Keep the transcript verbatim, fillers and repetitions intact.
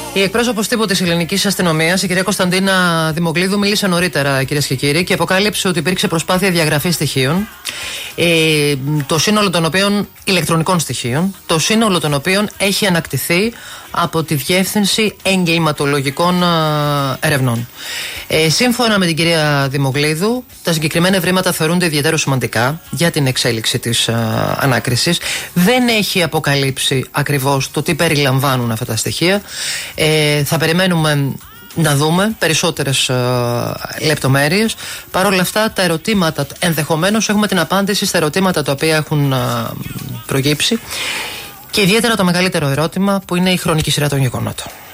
Η εκπρόσωπος τύπου της ελληνικής αστυνομίας, η κυρία Κωνσταντίνα Δημοκλίδου, μίλησε νωρίτερα, κυρίες και κύριοι, και αποκάλυψε ότι υπήρξε προσπάθεια διαγραφής στοιχείων, ε, το σύνολο των οποίων, ηλεκτρονικών στοιχείων, το σύνολο των οποίων έχει ανακτηθεί από τη Διεύθυνση Εγκληματολογικών Ερευνών. Ε, σύμφωνα με την κυρία Δημοκλίδου, τα συγκεκριμένα ευρήματα θεωρούνται ιδιαίτερα σημαντικά για την εξέλιξη της α, ανάκρισης. Δεν έχει αποκαλύψει ακριβώς το τι περιλαμβάνουν αυτά τα στοιχεία. Ε, θα περιμένουμε να δούμε περισσότερες α, λεπτομέρειες. Παρ' όλα αυτά, τα ερωτήματα, ενδεχομένως έχουμε την απάντηση στα ερωτήματα τα οποία έχουν α, προγύψει, και ιδιαίτερα το μεγαλύτερο ερώτημα, που είναι η χρονική σειρά των γεγονότων.